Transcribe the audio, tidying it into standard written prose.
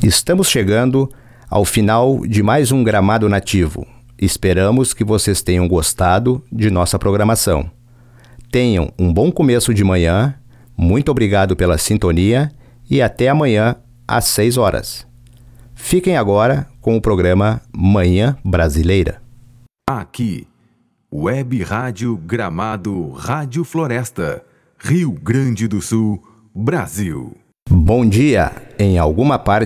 Estamos chegando ao final de mais um Gramado Nativo. Esperamos que vocês tenham gostado de nossa programação. Tenham um bom começo de manhã, muito obrigado pela sintonia e até amanhã às 6 horas. Fiquem agora com o programa Manhã Brasileira. Aqui, Web Rádio Gramado Rádio Floresta, Rio Grande do Sul, Brasil. Bom dia em alguma parte